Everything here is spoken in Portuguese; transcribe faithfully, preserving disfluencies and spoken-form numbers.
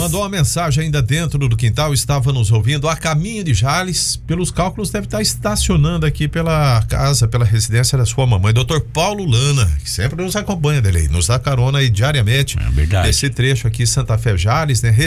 Mandou uma mensagem ainda dentro do quintal, estava nos ouvindo a caminho de Jales, pelos cálculos deve estar estacionando aqui pela casa, pela residência da sua mamãe, doutor Paulo Lana, que sempre nos acompanha dele, nos dá carona aí diariamente. É verdade. Esse trecho aqui, Santa Fé Jales, né?